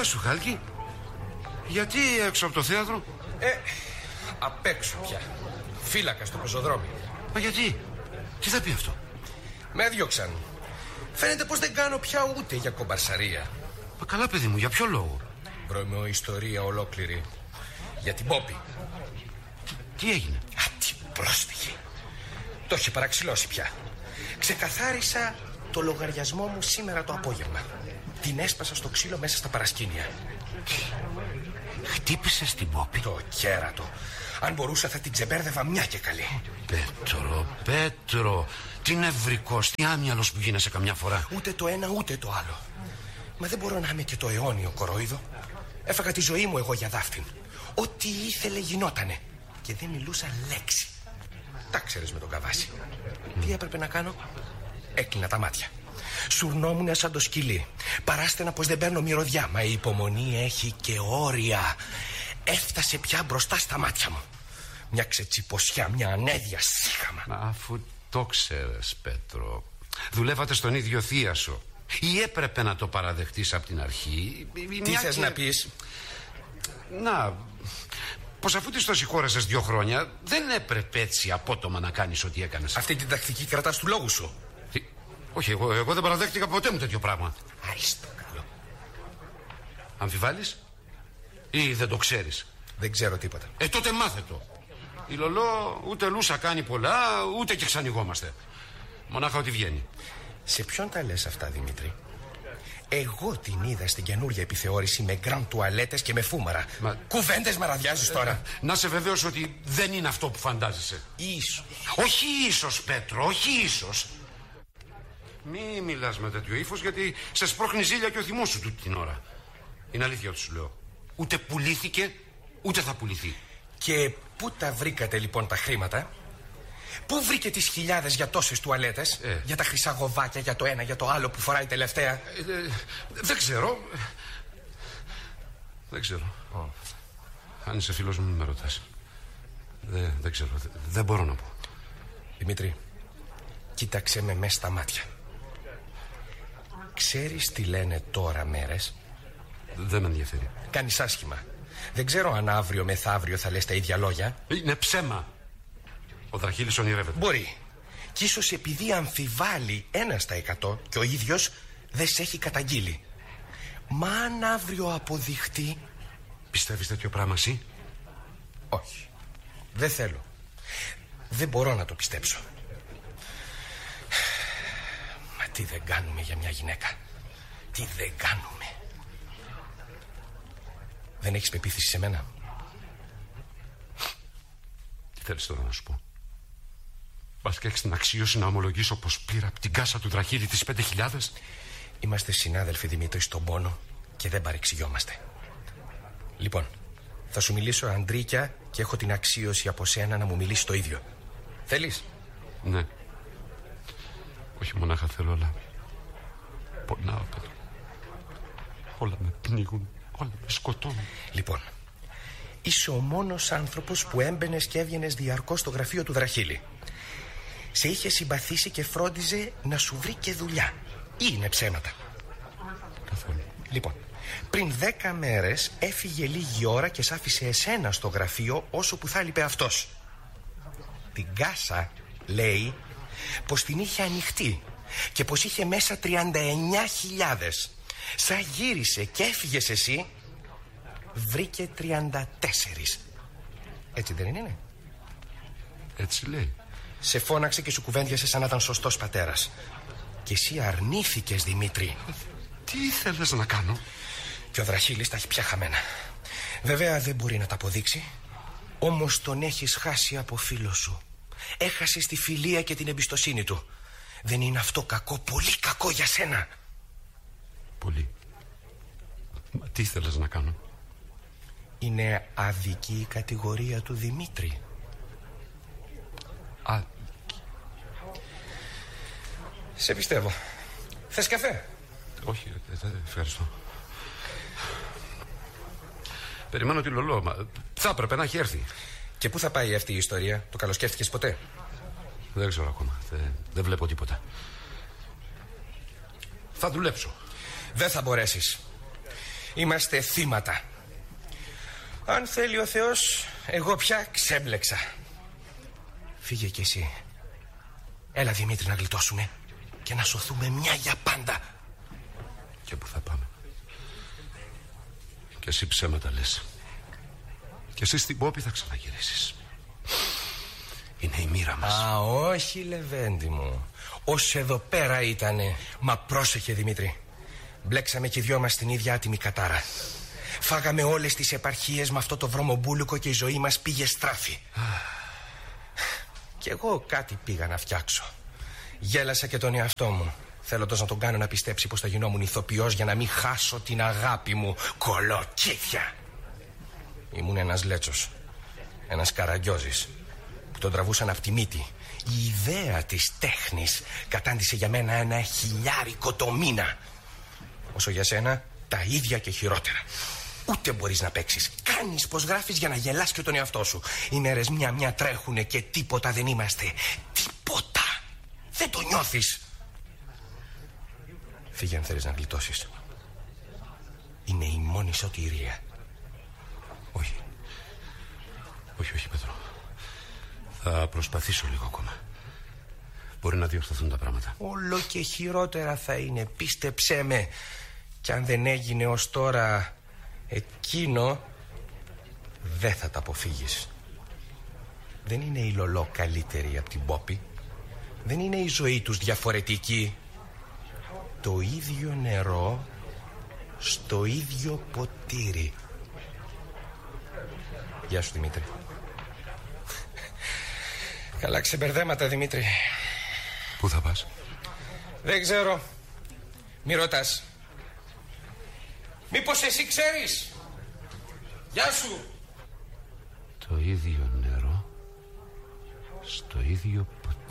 Γεια σου, Χάλκη. Γιατί έξω από το θέατρο? Απ' έξω πια. Φύλακα στο πεζοδρόμιο. Μα γιατί? Τι θα πει αυτό? Με έδιωξαν. Φαίνεται πως δεν κάνω πια ούτε για κομπαρσαρία. Μα καλά, παιδί μου, για ποιο λόγο? Βρωμιό ιστορία ολόκληρη. Για την Πόπη. Τι έγινε? Τι πρόστιχη. Το είχε παραξηλώσει πια. Ξεκαθάρισα το λογαριασμό μου σήμερα το απόγευμα. Την έσπασα στο ξύλο μέσα στα παρασκήνια. Χτύπησες την Πόπη? Το κέρατο. Αν μπορούσα θα την ξεμπέρδευα μια και καλή. Πέτρο, τι νευρικός, τι άμυαλος που γίνεσαι καμιά φορά. Ούτε το ένα ούτε το άλλο. Μα δεν μπορώ να είμαι και το αιώνιο κορόιδο. Έφαγα τη ζωή μου εγώ για δάφτην. Ό,τι ήθελε γινότανε. Και δεν μιλούσα λέξη. Τα ξέρεις με τον Καβάση. Τι έπρεπε να κάνω? Έκλεινα τα μάτια. Σουρνόμουν σαν το σκυλί. Παράστενα πως δεν παίρνω μυρωδιά. Μα η υπομονή έχει και όρια. Έφτασε πια μπροστά στα μάτια μου. Μια ξετσιποσιά, μια ανέδεια σύγχαμα. Αφού το ξέρεις, Πέτρο, δουλεύατε στον ίδιο θίασο. Ή έπρεπε να το παραδεχτείς από την αρχή? Τι θες να πεις? Να, πως αφού τις το συγχώρεσες 2 χρόνια, δεν έπρεπε έτσι απότομα να κάνεις ό,τι έκανες. Αυτή την τακτική κρατάς του λόγου σου? Όχι, εγώ δεν παραδέχτηκα ποτέ μου τέτοιο πράγμα. Άριστο καλό. Αμφιβάλλεις ή δεν το ξέρεις? Δεν ξέρω τίποτα. Τότε μάθε το. Η Λολό ούτε λούσα κάνει πολλά, ούτε και ξανηγόμαστε. Μονάχα ότι βγαίνει. Σε ποιον τα λες αυτά, Δημήτρη? Εγώ την είδα στην καινούργια επιθεώρηση με γκραν τουαλέτες και με φούμαρα. Κουβέντες μαραδιάζεις τώρα. Να σε βεβαίως ότι δεν είναι αυτό που φαντάζεσαι. Ίσως. Όχι ίσως, Πέτρο, όχι ίσως. Μη μιλάς με τέτοιο ύφος, γιατί σε σπρώχνει ζήλια και ο θυμός σου τούτη την ώρα. Είναι αλήθεια ότι σου λέω. Ούτε πουλήθηκε, ούτε θα πουληθεί. Και πού τα βρήκατε λοιπόν τα χρήματα? Πού βρήκε τις χιλιάδες για τόσες τουαλέτες? Για τα χρυσά γοβάκια, για το ένα, για το άλλο που φοράει τελευταία? Δεν ξέρω. Δεν ξέρω. Αν είσαι φίλος μου, με ρωτάς. Δεν ξέρω. Δεν μπορώ να πω. Δημήτρη, κοίταξε με μέσα στα μάτια. Ξέρεις τι λένε τώρα μέρες? Δεν με ενδιαφέρει. Κάνεις άσχημα. Δεν ξέρω αν αύριο μεθαύριο θα λες τα ίδια λόγια. Είναι ψέμα. Ο Δραχίλης ονειρεύεται. Μπορεί. Κι ίσως επειδή αμφιβάλλει 1% και ο ίδιος δεν σε έχει καταγγείλει. Μα αν αύριο αποδειχτεί... Πιστεύεις τέτοιο πράγμα εσύ? Όχι. Δεν θέλω. Δεν μπορώ να το πιστέψω. Μα τι δεν κάνουμε για μια γυναίκα? Τι δεν κάνουμε? Δεν έχεις πεποίθηση σε μένα? Τι θέλεις τώρα να σου πω? Μπας και έχεις την αξίωση να ομολογήσω πως πήρα από την κάσα του Δραχίλη τις 5.000? Είμαστε συνάδελφοι, Δημήτρη, στον πόνο και δεν παρεξηγιόμαστε. Λοιπόν, θα σου μιλήσω αντρίκια και έχω την αξίωση από σένα να μου μιλήσει το ίδιο. Θέλεις? Ναι. Όχι μονάχα θέλω, αλλά πονάω, Πέτρο. Όλα με πνίγουν, όλα με σκοτώνουν. Λοιπόν, είσαι ο μόνος άνθρωπος που έμπαινες και έβγαινες διαρκώς στο γραφείο του Δραχίλη. Σε είχε συμπαθήσει και φρόντιζε να σου βρει και δουλειά. Ή είναι ψέματα? Καθόλου. Λοιπόν, πριν 10 μέρες έφυγε λίγη ώρα και σ' άφησε εσένα στο γραφείο όσο που θα έλειπε αυτός. Την κάσα λέει πως την είχε ανοιχτή και πως είχε μέσα 39.000. Σαν γύρισε και έφυγες εσύ, βρήκε 34. Έτσι δεν είναι? Έτσι λέει. Σε φώναξε και σου κουβέντιασε σαν να ήταν σωστός πατέρας. Και εσύ αρνήθηκες, Δημήτρη. Τι ήθελες να κάνω? Και ο Δραχίλης τα έχει πια χαμένα. Βέβαια δεν μπορεί να τα αποδείξει. Όμως τον έχεις χάσει από φίλο σου. Έχασες τη φιλία και την εμπιστοσύνη του. Δεν είναι αυτό κακό, πολύ κακό για σένα? Πολύ. Μα τι ήθελες να κάνω? Είναι αδική η κατηγορία του Δημήτρη. Σε πιστεύω. Θες καφέ? Όχι, ευχαριστώ. Περιμένω τη Λολό, μα θα έπρεπε να έχει έρθει. Και πού θα πάει αυτή η ιστορία? Το καλοσκέφτηκες ποτέ? Δεν ξέρω ακόμα, δεν βλέπω τίποτα. Θα δουλέψω. Δεν θα μπορέσεις. Είμαστε θύματα. Αν θέλει ο Θεός, εγώ πια ξέμπλεξα. Φύγε κι εσύ. Έλα, Δημήτρη, να γλιτώσουμε και να σωθούμε μια για πάντα. Και πού θα πάμε? Και εσύ ψέματα λες. Και εσύ στην Πόπη θα ξαναγυρίσεις. Είναι η μοίρα μας. Α, όχι, Λεβέντη μου. Όσοι εδώ πέρα ήτανε. Μα πρόσεχε, Δημήτρη. Μπλέξαμε και οι δυο μας στην ίδια άτιμη κατάρα. Φάγαμε όλες τις επαρχίες με αυτό το βρωμομπούλικο και η ζωή μας πήγε στράφη. Κι εγώ κάτι πήγα να φτιάξω. Γέλασα και τον εαυτό μου, θέλοντας να τον κάνω να πιστέψει πως θα γινόμουν ηθοποιός για να μην χάσω την αγάπη μου. Κολοκύθια. Ήμουν ένας λέτσος, ένας καραγκιόζης που τον τραβούσαν από τη μύτη. Η ιδέα της τέχνης κατάντησε για μένα ένα 1.000 το μήνα. Όσο για σένα, τα ίδια και χειρότερα. Ούτε μπορείς να παίξεις. Κάνεις πως γράφεις για να γελάς και τον εαυτό σου. Οι μέρες μια-μια τρέχουνε και τίποτα δεν είμαστε. Τίποτα. Δεν το νιώθεις. Φύγε αν θέλεις να γλιτώσεις. Είναι η μόνη σωτηρία. Όχι. Όχι, Πέτρο. Θα προσπαθήσω λίγο ακόμα. Μπορεί να διορθωθούν τα πράγματα. Όλο και χειρότερα θα είναι, πίστεψέ με. Κι αν δεν έγινε ως τώρα εκείνο, δεν θα τα αποφύγεις. Δεν είναι η Λολό καλύτερη από την Πόπη. Δεν είναι η ζωή τους διαφορετική. Το ίδιο νερό στο ίδιο ποτήρι. Γεια σου, Δημήτρη. Καλά ξεμπερδέματα, Δημήτρη. Πού θα πας? Δεν ξέρω. Μη ρωτάς. Μήπως εσύ ξέρεις? Γεια σου. Το ίδιο νερό στο ίδιο ποτήρι.